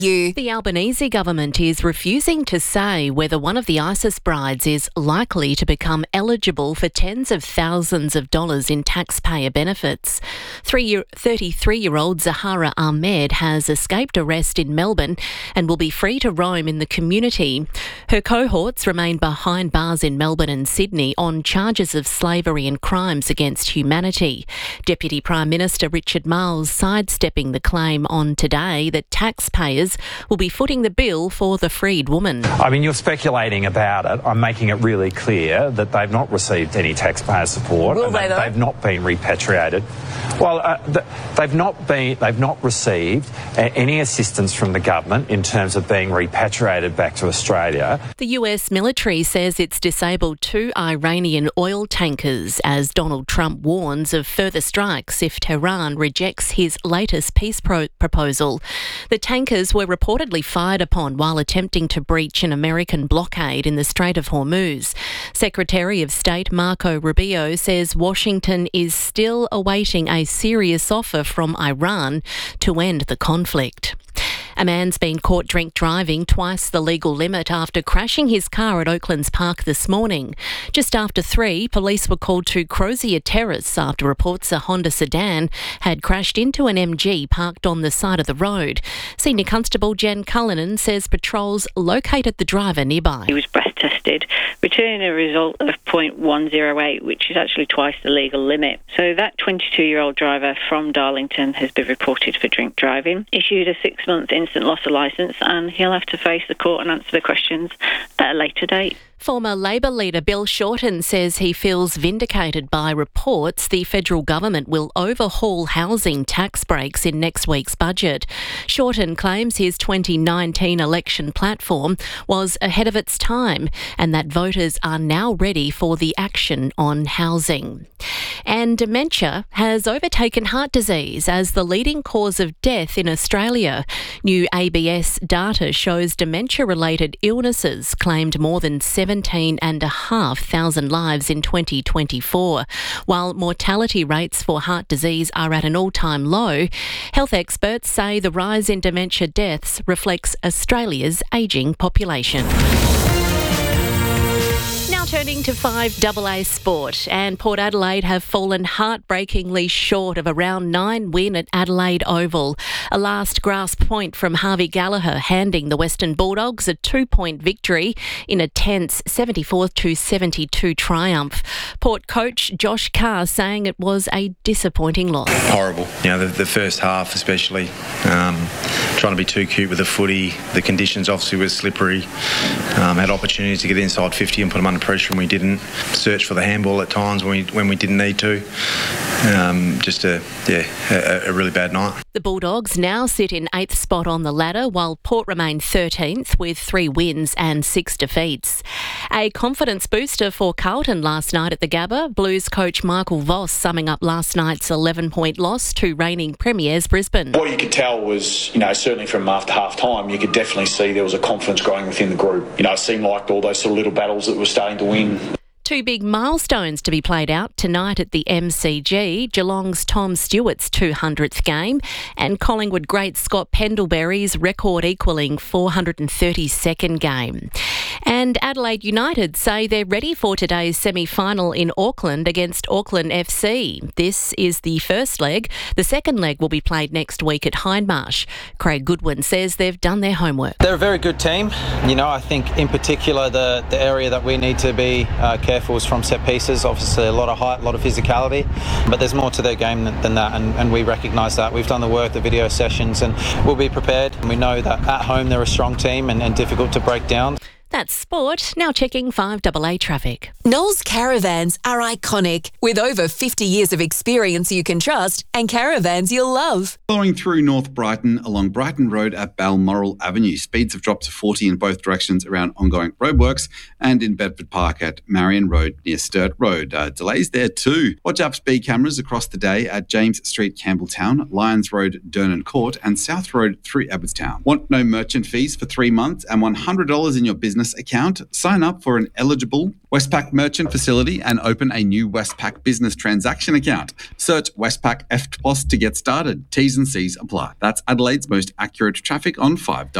The Albanese government is refusing to say whether one of the ISIS brides is likely to become eligible for tens of thousands of dollars in taxpayer benefits. 33-year-old Zahara Ahmed has escaped arrest in Melbourne and will be free to roam in the community. Her cohorts remain behind bars in Melbourne and Sydney on charges of slavery and crimes against humanity. Deputy Prime Minister Richard Marles sidestepping the claim on Today that taxpayers will be footing the bill for the freed woman. I mean, you're speculating about it. I'm making it really clear that they've not received any taxpayer support. Will they, though? They've not been repatriated. Well, they've not received any assistance from the government in terms of being repatriated back to Australia. The US military says it's disabled 2 Iranian oil tankers as Donald Trump warns of further strikes if Tehran rejects his latest peace proposal. The tankers were reportedly fired upon while attempting to breach an American blockade in the Strait of Hormuz. Secretary of State Marco Rubio says Washington is still awaiting a serious offer from Iran to end the conflict. A man's been caught drink driving twice the legal limit after crashing his car at Oaklands Park this morning. Just after 3, police were called to Crozier Terrace after reports a Honda sedan had crashed into an MG parked on the side of the road. Senior Constable Jen Cullinan says patrols located the driver nearby. He was breath tested, returning a result of .108, which is actually twice the legal limit. So that 22-year-old driver from Darlington has been reported for drink driving, issued a 6-month instant loss of licence, and he'll have to face the court and answer the questions at a later date. Former Labor leader Bill Shorten says he feels vindicated by reports the federal government will overhaul housing tax breaks in next week's budget. Shorten claims his 2019 election platform was ahead of its time and that voters are now ready for the action on housing. And dementia has overtaken heart disease as the leading cause of death in Australia. New ABS data shows dementia-related illnesses claimed more than 17,500 lives in 2024. While mortality rates for heart disease are at an all-time low, health experts say the rise in dementia deaths reflects Australia's ageing population. Now turning to 5AA sport, and Port Adelaide have fallen heartbreakingly short of a round 9 win at Adelaide Oval. A last grasp point from Harvey Gallagher handing the Western Bulldogs a 2-point victory in a tense 74-72 triumph. Port coach Josh Carr saying it was a disappointing loss. Horrible. You know, the first half especially, trying to be too cute with the footy. The conditions obviously were slippery. Had opportunities to get inside 50 and put them under pressure, and we didn't. Search for the handball at times when we didn't need to. Just a really bad night. The Bulldogs now sit in 8th spot on the ladder, while Port remain 13th with 3 wins and 6 defeats. A confidence booster for Carlton last night at the Gabba. Blues coach Michael Voss summing up last night's 11-point loss to reigning premiers Brisbane. What you could tell was, certainly from after half-time, you could definitely see there was a confidence growing within the group. It seemed like all those sort of little battles that were starting to win. 2 big milestones to be played out tonight at the MCG. Geelong's Tom Stewart's 200th game and Collingwood great Scott Pendlebury's record-equalling 432nd game. And Adelaide United say they're ready for today's semi-final in Auckland against Auckland FC. This is the first leg. The second leg will be played next week at Hindmarsh. Craig Goodwin says they've done their homework. They're a very good team. I think in particular the area that we need to be careful is from set pieces. Obviously a lot of height, a lot of physicality, but there's more to their game than that, and we recognise that. We've done the work, the video sessions, and we'll be prepared. And we know that at home they're a strong team and difficult to break down. That's sport. Now checking 5AA traffic. Knowles Caravans are iconic, with over 50 years of experience you can trust and caravans you'll love. Following through North Brighton along Brighton Road at Balmoral Avenue. Speeds have dropped to 40 in both directions around ongoing roadworks, and in Bedford Park at Marion Road near Sturt Road. Delays there too. Watch out for speed cameras across the day at James Street, Campbelltown, Lyons Road, Durnan Court, and South Road through Abbottstown. Want no merchant fees for 3 months and $100 in your business business account. Sign up for an eligible Westpac merchant facility and open a new Westpac business transaction account. Search Westpac EFTPOS to get started. T's and C's apply. That's Adelaide's most accurate traffic on 5